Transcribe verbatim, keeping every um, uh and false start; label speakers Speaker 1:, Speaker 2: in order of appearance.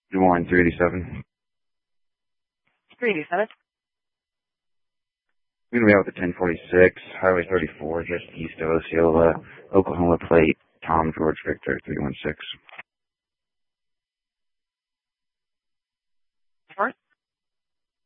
Speaker 1: Des Moines, three eighty-seven.
Speaker 2: three eighty-seven.
Speaker 1: We're going to be out with the ten forty-six, Highway thirty-four, just east of Osceola, Oklahoma plate, Tom George Victor, three one six.